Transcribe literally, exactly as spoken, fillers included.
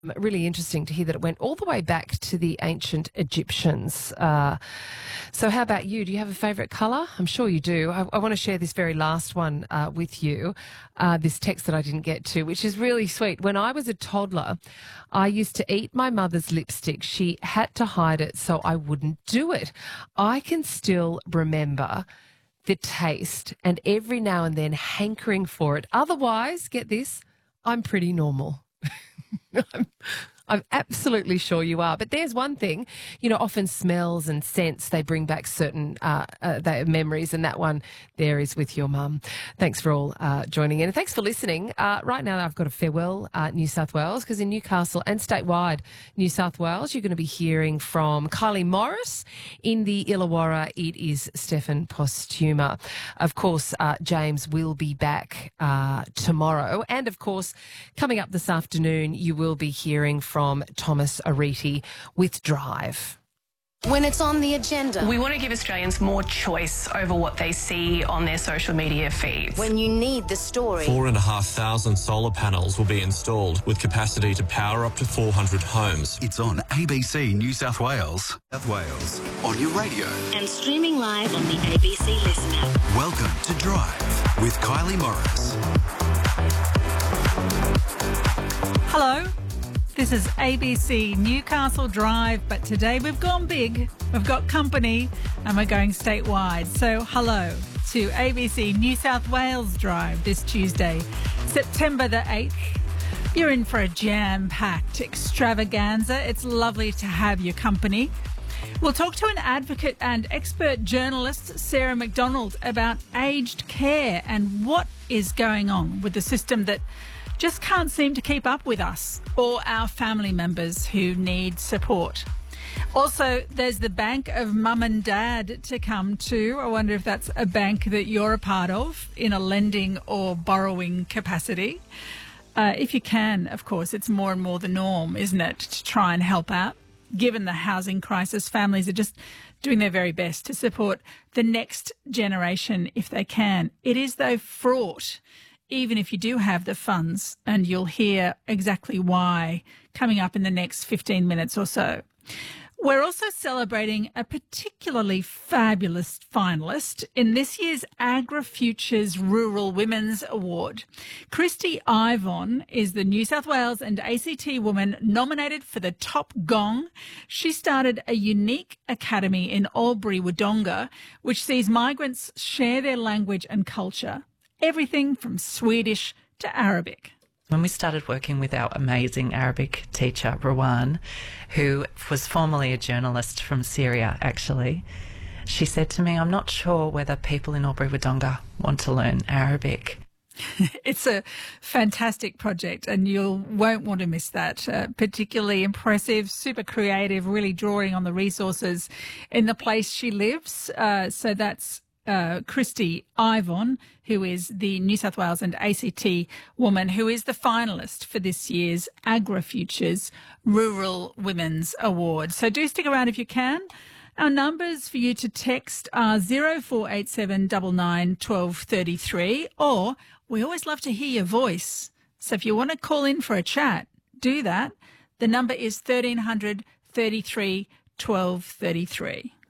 Really interesting to hear that it went all the way back to the ancient Egyptians. Uh, so how about you? Do you have a favourite colour? I'm sure you do. I, I want to share this very last one uh, with you, uh, this text that I didn't get to, which is really sweet. When I was a toddler, I used to eat my mother's lipstick. She had to hide it so I wouldn't do it. I can still remember the taste and every now and then hankering for it. Otherwise, get this, I'm pretty normal. I'm, I'm absolutely sure you are. But there's one thing, you know, often smells and scents, they bring back certain uh, uh, they, memories, and that one there is with your mum. Thanks for all uh, joining in. And thanks for listening. Uh, right now I've got a farewell uh, New South Wales, because in Newcastle and statewide New South Wales, you're going to be hearing from Kylie Morris. In the Illawarra, it is Stefan Postuma. Of course, uh, James will be back uh, tomorrow. And, of course, coming up this afternoon, you will be hearing from Thomas Ariti with Drive. When it's on the agenda. We want to give Australians more choice over what they see on their social media feeds. When you need the story. Four and a half thousand solar panels will be installed with capacity to power up to four hundred homes. It's on A B C New South Wales. South Wales. On your radio. And streaming live on the A B C Listen app. Welcome to Drive with Kylie Morris. Hello. This is A B C Newcastle Drive, but today we've gone big. We've got company and we're going statewide. So hello to A B C New South Wales Drive this Tuesday, September the eighth. You're in for a jam-packed extravaganza. It's lovely to have your company. We'll talk to an advocate and expert journalist, Sarah McDonald, about aged care and what is going on with the system that just can't seem to keep up with us or our family members who need support. Also, there's the bank of mum and dad to come to. I wonder if that's a bank that you're a part of in a lending or borrowing capacity. Uh, if you can, of course, it's more and more the norm, isn't it, to try and help out. Given the housing crisis, families are just doing their very best to support the next generation if they can. It is, though, fraught, even if you do have the funds, and you'll hear exactly why coming up in the next fifteen minutes or so. We're also celebrating a particularly fabulous finalist in this year's AgriFutures Rural Women's Award. Christy Ivon is the New South Wales and A C T woman nominated for the Top Gong. She started a unique academy in Albury-Wodonga, which sees migrants share their language and culture. Everything from Swedish to Arabic. When we started working with our amazing Arabic teacher, Rawan, who was formerly a journalist from Syria, actually, she said to me, I'm not sure whether people in Albury-Wodonga want to learn Arabic. It's a fantastic project and you won't want to miss that. Uh, particularly impressive, super creative, really drawing on the resources in the place she lives. Uh, so that's Uh, Christy Ivon, who is the New South Wales and A C T woman who is the finalist for this year's AgriFutures Rural Women's Award. So do stick around if you can. Our numbers for you to text are zero four eight seven nine nine one two three three, or we always love to hear your voice. So if you want to call in for a chat, do that. The number is thirteen hundred thirty-three twelve thirty-three.